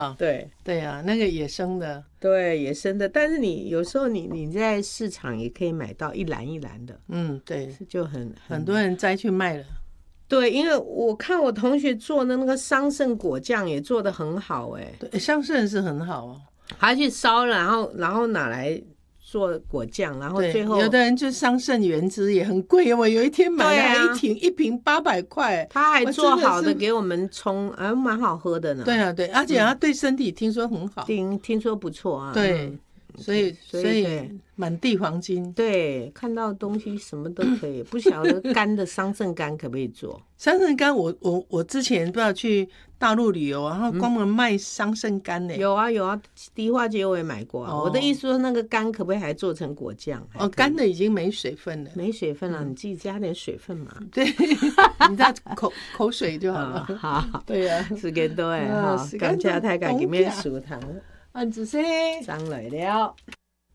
对对啊，那个野生的， 对，野生的，但是你有时候你在市场也可以买到一篮一篮的， 对， 就很多人摘去卖了。 对，因为我看我同学做的那个桑葚果酱也做得很好对，桑葚是很好哦， 他去烧了，然后拿来做果酱，然后最后有的人就桑葚原汁也很贵，我有一天买了一瓶800块， 他还做好的给我们冲，蛮好喝的呢。 对啊，对，而且它对身体听说很好， 听说不错啊。 对，所以满地黄金。 对，看到东西什么都可以，不晓得干的桑葚干可不可以做？ 桑葚干我之前不知道去大陆旅游，然后光门卖桑葚干呢。 有啊，迪化街我也买过啊。我的意思说，那个干可不可以还做成果酱？ 干的已经没水分了， 没水分了，你自己加点水分嘛。 对，你知道口水就好了。 好， 对啊， 時間到誒，感謝大家今日收聽， 安子生， 上來了。